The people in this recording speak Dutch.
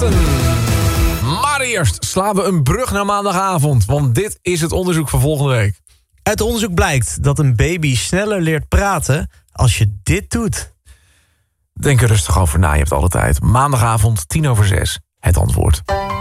Boston. Maar eerst slaan we een brug naar maandagavond. Want dit is het onderzoek van volgende week. Uit onderzoek blijkt dat een baby sneller leert praten als je dit doet. Denk er rustig over na, je hebt alle tijd. Maandagavond, 5:50, het antwoord.